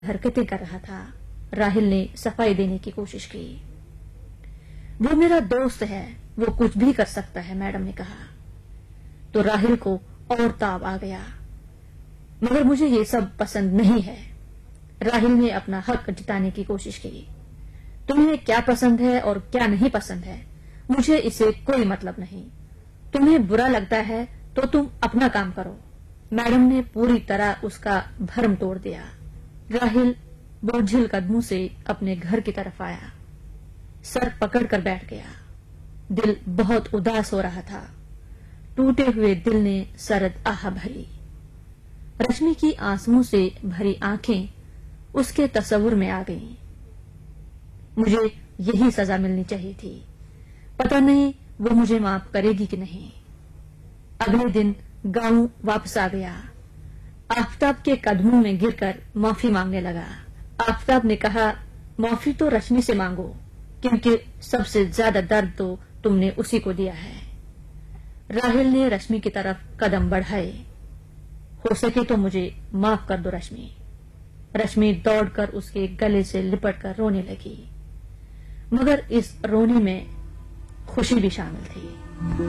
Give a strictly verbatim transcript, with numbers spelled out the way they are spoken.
حرکتیں کر رہا تھا۔ راہل نے صفائی دینے کی کوشش کی۔ وہ میرا دوست ہے، وہ کچھ بھی کر سکتا ہے، میڈم نے کہا۔ تو راہل کو اور تاب آ گیا، مگر مجھے یہ سب پسند نہیں ہے۔ راہل نے اپنا حق جتانے کی کوشش کی۔ تمہیں کیا پسند ہے اور کیا نہیں پسند ہے، مجھے اسے کوئی مطلب نہیں۔ تمہیں برا لگتا ہے تو تم اپنا کام کرو۔ میڈم نے پوری طرح اس کا بھرم توڑ دیا۔ راہل بوجھل قدموں سے اپنے گھر کی طرف آیا، سر پکڑ کر بیٹھ گیا۔ دل بہت اداس ہو رہا تھا۔ ٹوٹے ہوئے دل نے سرد آہ بھری۔ رشمی کی آنسوؤں سے بھری آنکھیں اس کے تصور میں آ گئیں۔ مجھے یہی سزا ملنی چاہیے تھی، پتہ نہیں وہ مجھے معاف کرے گی کہ نہیں۔ اگلے دن گاؤں واپس آ گیا۔ آفتاب کے قدموں میں گر کر معافی مانگنے لگا۔ آفتاب نے کہا، معافی تو رشمی سے مانگو، کیونکہ سب سے زیادہ درد تو تم نے اسی کو دیا ہے۔ راہل نے رشمی کی طرف قدم بڑھائے۔ ہو سکے تو مجھے معاف کر دو رشمی۔ رشمی دوڑ کر اس کے گلے سے لپٹ کر رونے لگی، مگر اس رونے میں خوشی بھی شامل تھی۔